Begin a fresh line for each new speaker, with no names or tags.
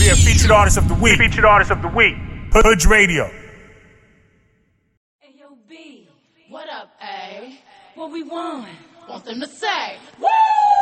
we are featured artists of the week. Featured artists of the week. Hood Radio.
Hey, yo, B. What up, A? What we want them to say? Woo!